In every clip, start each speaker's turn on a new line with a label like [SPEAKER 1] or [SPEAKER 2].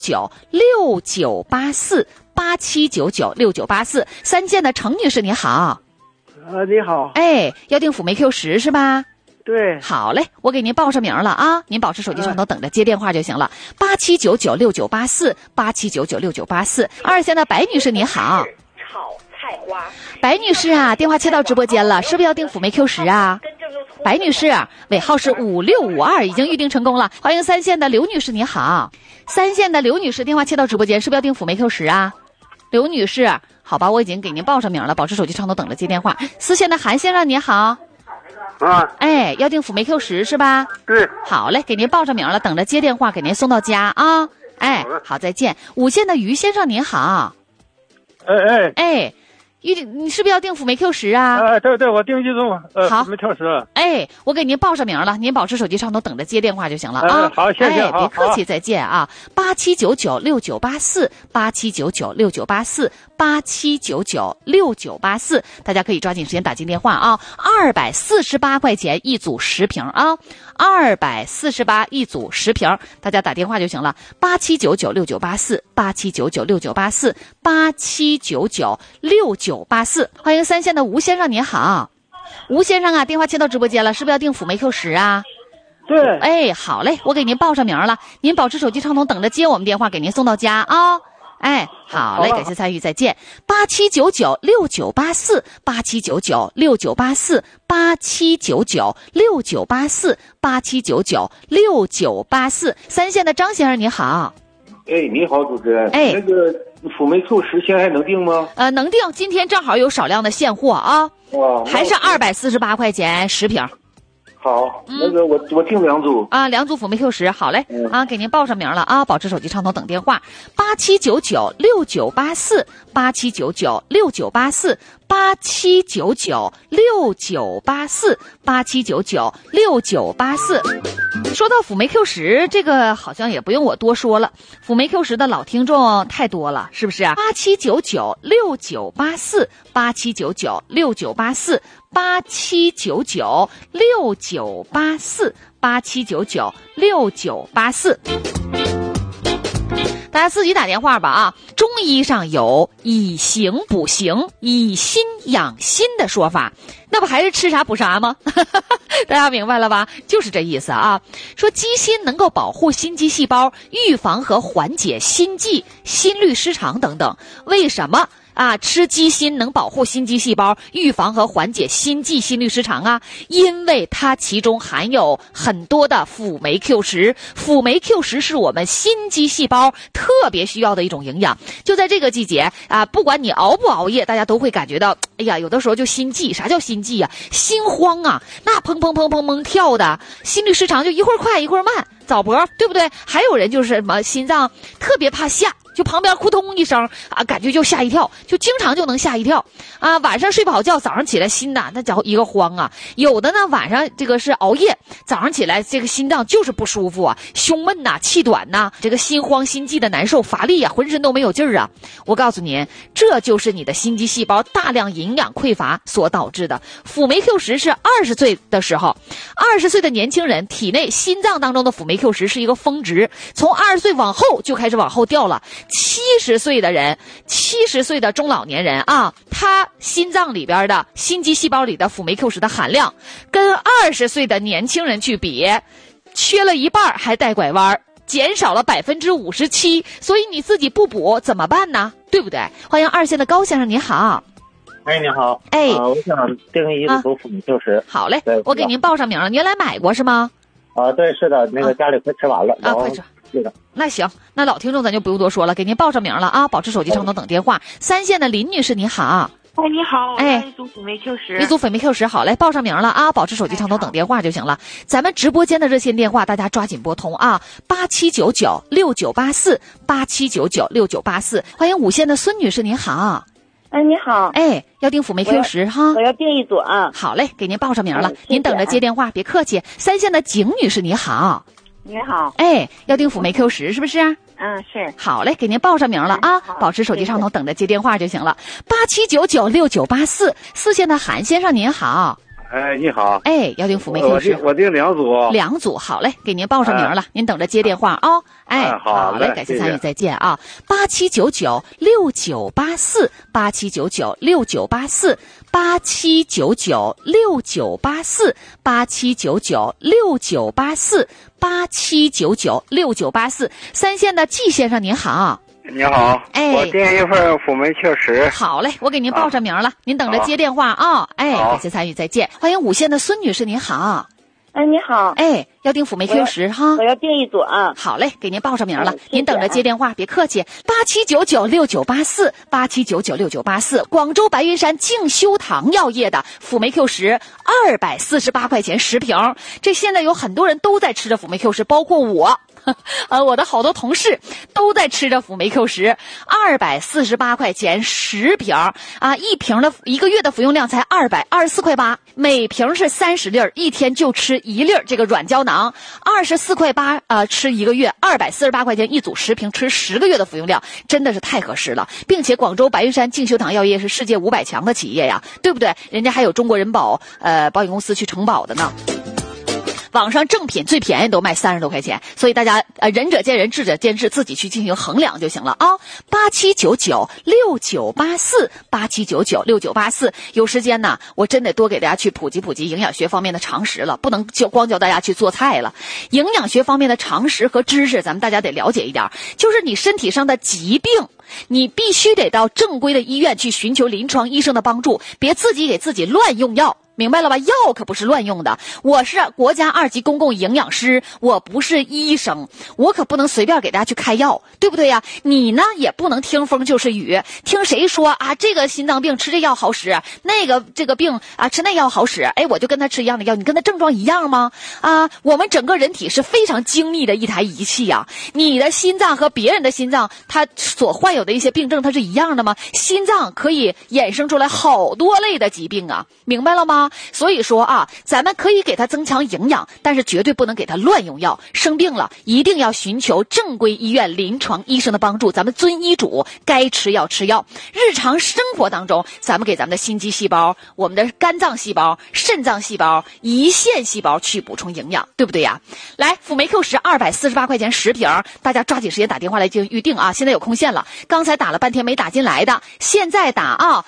[SPEAKER 1] 6799698487996984。三线的程女士你好。
[SPEAKER 2] 你好。
[SPEAKER 1] 哎，要订辅酶 Q10是吧？
[SPEAKER 2] 对。
[SPEAKER 1] 好嘞，我给您报上名了啊，您保持手机上头等着接电话就行了。8799698487996984。二线的白女士你好。
[SPEAKER 3] 炒菜花。
[SPEAKER 1] 白女士啊，电话切到直播间了，是不是要订辅酶 Q10啊？白女士，尾号是5652，已经预定成功了。欢迎三线的刘女士你好。三线的刘女士，电话切到直播间，是不是要订辅酶 Q10啊？刘女士，好吧，我已经给您报上名了，保持手机上头等着接电话。四线的韩先生你好。哎，要订辅酶 Q10是吧？
[SPEAKER 2] 对。
[SPEAKER 1] 好嘞，给您报上名了，等着接电话，给您送到家啊。哎，好，再见。五线的于先生你好。哎，你是不是要订辅酶 Q10啊？
[SPEAKER 2] 对，我订一种
[SPEAKER 1] 好，
[SPEAKER 2] 辅酶 Q10。
[SPEAKER 1] 哎，我给您报上名了，您保持手机上头等着接电话就行了啊。
[SPEAKER 2] 好，谢谢。
[SPEAKER 1] 别客气，再见啊。879969848799698487996984，大家可以抓紧时间打进电话啊。248块钱一组10瓶啊，248一组10瓶，大家打电话就行了。879969848799698487996984。欢迎三线的吴先生您好。吴先生啊，电话切到直播间了，是不是要订辅酶 Q10啊？
[SPEAKER 2] 对。
[SPEAKER 1] 哎，好嘞，我给您报上名了，您保持手机畅通，等着接我们电话，给您送到家啊。哎，好嘞，感谢参与，再见。879969848799698487996984三线的张先生你好。
[SPEAKER 4] 哎，你好，主持人。
[SPEAKER 1] 哎，
[SPEAKER 4] 那个辅酶 Q10现在还能订吗？
[SPEAKER 1] 能订，今天正好有少量的现货啊。还是248块钱10瓶。
[SPEAKER 4] 好，那个我订2组
[SPEAKER 1] 啊，2组辅酶 Q10，好嘞，啊，给您报上名了啊，保持手机畅通等电话879969848799698487996984。说到辅酶 Q10，这个好像也不用我多说了，辅酶 Q10的老听众太多了，是不是啊？879969848799698487996984，大家自己打电话吧啊！中医上有以形补形、以心养心的说法，那不还是吃啥补啥吗？大家明白了吧？就是这意思啊。说鸡心能够保护心肌细胞，预防和缓解心悸、心律失常等等。为什么吃鸡心能保护心肌细胞，预防和缓解心悸、心律失常啊？因为它其中含有很多的辅酶 Q10，辅酶 Q10是我们心肌细胞特别需要的一种营养。就在这个季节不管你熬不熬夜，大家都会感觉到，哎呀，有的时候就心悸。啥叫心悸啊？心慌啊，那砰砰砰砰砰跳的，心律失常就一会儿快一会儿慢，早搏，对不对？还有人就是什么心脏特别怕吓，就旁边扑通一声感觉就吓一跳，就经常就能吓一跳晚上睡不好觉，早上起来心呐那家伙一个慌啊。有的呢晚上这个是熬夜，早上起来这个心脏就是不舒服胸闷气短这个心慌心悸的难受，乏力浑身都没有劲儿我告诉您，这就是你的心肌细胞大量营养匮乏所导致的。辅酶 Q10是20岁的时候，20岁的年轻人体内心脏当中的辅酶 Q10是一个峰值，从20岁往后就开始往后掉了。70岁的人，70岁的中老年人他心脏里边的心肌细胞里的辅酶 Q10的含量跟20岁的年轻人去比，缺了一半还带拐弯，减少了57%。所以你自己不补怎么办呢？对不对？欢迎二线的高先生，你好。
[SPEAKER 5] 哎，你好。
[SPEAKER 1] 哎，
[SPEAKER 5] 我想订一组辅酶 Q10。
[SPEAKER 1] 好嘞，我给您报上名了。您原来买过是吗？
[SPEAKER 5] 对，是的，那个家里快吃完了。
[SPEAKER 1] 快吃。那行，那老听众咱就不用多说了，给您报上名了保持手机上头等电话。三线的林女士你好。
[SPEAKER 3] 哎，你好，
[SPEAKER 1] 哎，
[SPEAKER 3] 一组辅酶 Q10，
[SPEAKER 1] 一组辅酶 Q10，好嘞，报上名了保持手机上头等电话就行了。咱们直播间的热线电话大家抓紧拨通8799698487996984。欢迎五线的孙女士您好。
[SPEAKER 6] 哎，你好。
[SPEAKER 1] 哎，要订辅酶 Q10哈？
[SPEAKER 6] 我要订一组
[SPEAKER 1] 好嘞，给您报上名了，您等着接电话，别客气。三线的景女士你好。
[SPEAKER 6] 你好。
[SPEAKER 1] 哎，要订辅酶 Q10是不是？
[SPEAKER 6] 是。
[SPEAKER 1] 好嘞，给您报上名了保持手机上头等着接电话就行了。87996984。四线的韩先生您好。
[SPEAKER 2] 哎，你好。
[SPEAKER 1] 哎，要订辅酶 Q 十，
[SPEAKER 2] 我订2组。
[SPEAKER 1] 2组，好嘞，给您报上名了，您等着接电话啊。哎，好嘞，感谢参与，再见啊。87996984，87996984，87996984，3线的季先生您好。
[SPEAKER 2] 你好，
[SPEAKER 1] 哎，
[SPEAKER 2] 我订一份辅酶 Q10。
[SPEAKER 1] 好嘞，我给您报上名了，您等着接电话啊。哎，感谢参与，再见。欢迎5线的孙女士，您好。
[SPEAKER 6] 哎，你好。
[SPEAKER 1] 哎，要订辅酶 Q10哈。
[SPEAKER 6] 我要订1组啊。
[SPEAKER 1] 好嘞，给您报上名了，您等着接电话，别客气。87996984，87996984，广州白云山静修堂药业的辅酶 Q10，248块钱10瓶。这现在有很多人都在吃着辅酶 Q10，包括我。我的好多同事都在吃着辅酶 Q10，248块钱10瓶啊，一瓶的1个月的服用量才224块8，每瓶是30粒，一天就吃1粒。这个软胶囊24块8吃1个月，248块钱1组10瓶，吃10个月的服用量，真的是太合适了。并且广州白云山静修堂药业是世界500强的企业呀，对不对？人家还有中国人保保险公司去承保的呢。网上正品最便宜都卖30多块钱，所以大家仁者见仁，智者见智，自己去进行衡量就行了啊。87996984，87996984，有时间呢，我真得多给大家去普及普及营养学方面的常识了，不能光教大家去做菜了。营养学方面的常识和知识，咱们大家得了解一点，就是你身体上的疾病，你必须得到正规的医院去寻求临床医生的帮助，别自己给自己乱用药。明白了吧？药可不是乱用的。我是国家2级公共营养师，我不是医生，我可不能随便给大家去开药，对不对呀？你呢也不能听风就是雨，听谁说啊这个心脏病吃这药好使，那个这个病啊吃那药好使，哎我就跟他吃一样的药，你跟他症状一样吗？啊，我们整个人体是非常精密的一台仪器呀。你的心脏和别人的心脏，它所患有的一些病症它是一样的吗？心脏可以衍生出来好多类的疾病啊，明白了吗？所以说啊，咱们可以给他增强营养，但是绝对不能给他乱用药。生病了一定要寻求正规医院临床医生的帮助，咱们遵医嘱，该吃药吃药。日常生活当中，咱们给咱们的心肌细胞、我们的肝脏细胞、肾脏细胞、胰腺细胞去补充营养，对不对呀？来，辅酶 Q10，248块钱10瓶，大家抓紧时间打电话来进行预定啊！现在有空线了，刚才打了半天没打进来的，现在打啊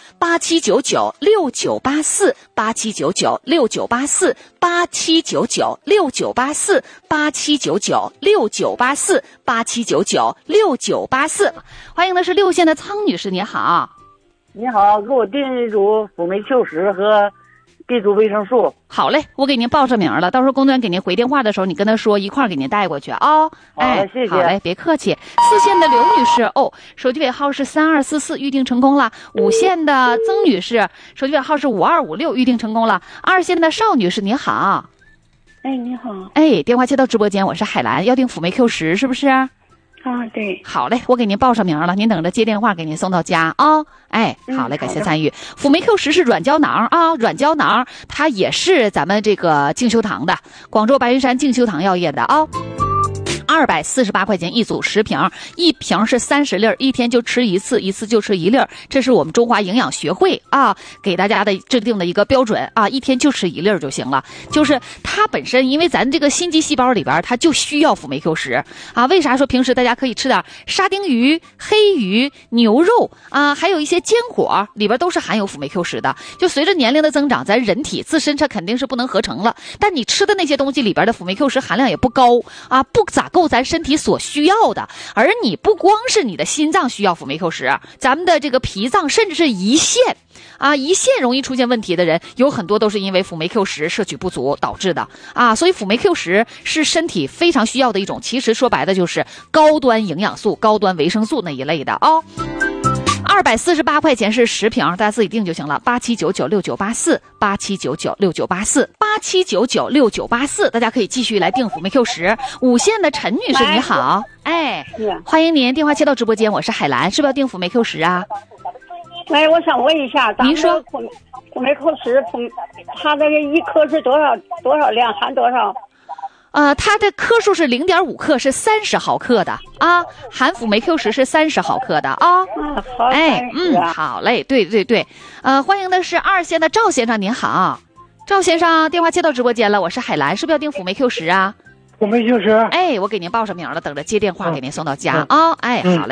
[SPEAKER 1] ，87996984，87996984，87996984，87996984。欢迎的是6线的苍女士，你好。
[SPEAKER 7] 你好，给我订1组辅酶 Q10和B族维生素。
[SPEAKER 1] 好嘞，我给您报上名了，到时候工作人员给您回电话的时候，你跟他说一块儿给您带过去啊。哎，
[SPEAKER 7] 谢谢。
[SPEAKER 1] 好嘞，别客气。4线的刘女士，手机尾号是3244，预定成功了。5线的曾女士，手机尾号是5256，预定成功了。2线的邵女士，你好。
[SPEAKER 6] 哎，你好。
[SPEAKER 1] 哎，电话接到直播间，我是海兰，要订辅酶 Q10是不是？
[SPEAKER 6] 啊，对。
[SPEAKER 1] 好嘞，我给您报上名了，您等着接电话给您送到家啊。哎，好嘞，感谢参与。辅酶 Q10是软胶囊啊，软胶囊它也是咱们这个静修堂的，广州白云山静修堂药业的啊。248块钱1组10瓶，一瓶是30粒，一天就吃一次，一次就吃1粒。这是我们中华营养学会啊给大家的制定的一个标准啊，一天就吃1粒就行了。就是它本身，因为咱这个心肌细胞里边它就需要辅酶 Q10啊。为啥说平时大家可以吃点沙丁鱼、黑鱼、牛肉啊，还有一些坚果里边都是含有辅酶 Q10的。就随着年龄的增长，咱人体自身它肯定是不能合成了，但你吃的那些东西里边的辅酶 Q10含量也不高啊，不咋够咱身体所需要的。而你不光是你的心脏需要辅酶 Q10，咱们的这个脾脏甚至是胰腺啊，胰腺容易出现问题的人有很多都是因为辅酶 Q10摄取不足导致的啊。所以辅酶 Q10是身体非常需要的一种，其实说白的就是高端营养素、高端维生素那一类的啊。248块钱是10瓶，大家自己定就行了。87996984，87996984，87996984，大家可以继续来订辅酶 Q10。5线的陈女士你好，哎，欢迎您，电话接到直播间，我是海兰，是不是要订辅酶 Q10啊？
[SPEAKER 7] 哎，我想问一下，
[SPEAKER 1] 您说
[SPEAKER 7] 辅酶 Q10，它的一颗是多少量，含多少？
[SPEAKER 1] 它的克数是0.5克，是30毫克的啊，含辅酶 Q10是30毫克的啊。
[SPEAKER 7] 好，
[SPEAKER 1] 哎，好嘞，对对对，欢迎的是2线的赵先生，您好。 赵先生，电话接到直播间了，我是海兰，是不是要订辅酶Q10啊？
[SPEAKER 8] 辅酶Q10。
[SPEAKER 1] 哎，我给您报上名了，等着接电话给您送到家啊。哎，好嘞。